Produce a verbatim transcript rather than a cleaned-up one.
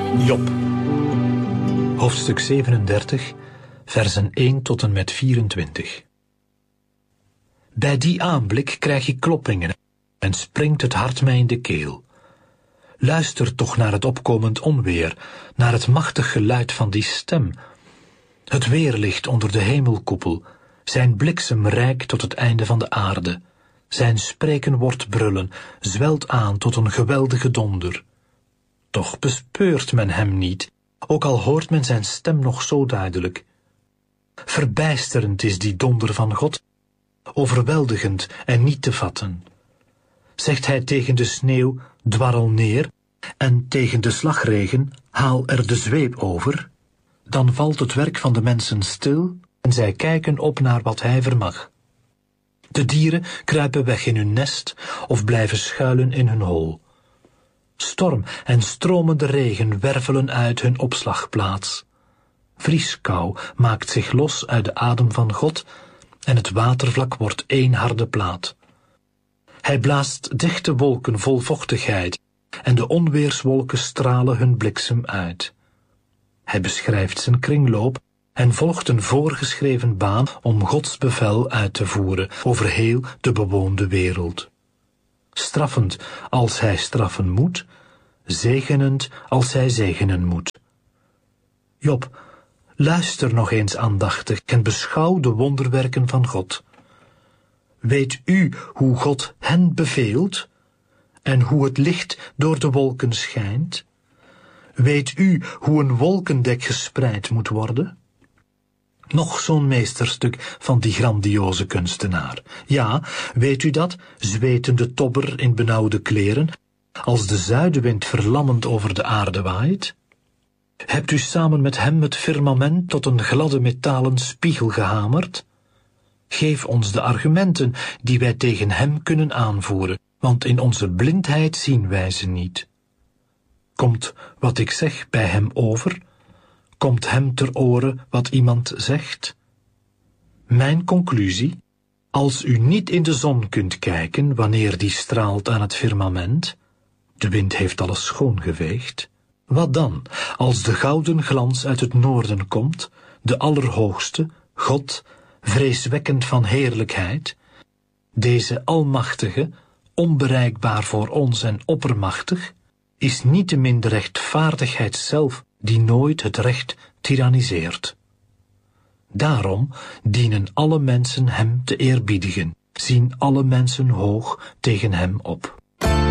Job, hoofdstuk zevenendertig, versen één tot en met vierentwintig. Bij die aanblik krijg ik kloppingen en springt het hart mij in de keel. Luister toch naar het opkomend onweer, naar het machtig geluid van die stem. Het weerlicht onder de hemelkoepel, zijn bliksem reikt tot het einde van de aarde. Zijn spreken wordt brullen, zwelt aan tot een geweldige donder. Toch bespeurt men hem niet, ook al hoort men zijn stem nog zo duidelijk. Verbijsterend is die donder van God, overweldigend en niet te vatten. Zegt hij tegen de sneeuw, dwarrel neer, en tegen de slagregen, haal er de zweep over, dan valt het werk van de mensen stil en zij kijken op naar wat hij vermag. De dieren kruipen weg in hun nest of blijven schuilen in hun hol. Storm en stromende regen wervelen uit hun opslagplaats. Vrieskou maakt zich los uit de adem van God en het watervlak wordt één harde plaat. Hij blaast dichte wolken vol vochtigheid en de onweerswolken stralen hun bliksem uit. Hij beschrijft zijn kringloop en volgt een voorgeschreven baan om Gods bevel uit te voeren over heel de bewoonde wereld. Straffend als hij straffen moet, zegenend als hij zegenen moet. Job, luister nog eens aandachtig en beschouw de wonderwerken van God. Weet u hoe God hen beveelt en hoe het licht door de wolken schijnt? Weet u hoe een wolkendek gespreid moet worden? Nog zo'n meesterstuk van die grandioze kunstenaar. Ja, weet u dat, zwetende tobber in benauwde kleren, als de zuidenwind verlammend over de aarde waait? Hebt u samen met hem het firmament tot een gladde metalen spiegel gehamerd? Geef ons de argumenten die wij tegen hem kunnen aanvoeren, want in onze blindheid zien wij ze niet. Komt wat ik zeg bij hem over? Komt hem ter oren wat iemand zegt? Mijn conclusie: als u niet in de zon kunt kijken wanneer die straalt aan het firmament, de wind heeft alles schoongeveegd, wat dan, als de gouden glans uit het noorden komt, de Allerhoogste, God, vreeswekkend van heerlijkheid, deze almachtige, onbereikbaar voor ons en oppermachtig, is niettemin de rechtvaardigheid zelf die nooit het recht tiranniseert. Daarom dienen alle mensen hem te eerbiedigen, zien alle mensen hoog tegen hem op.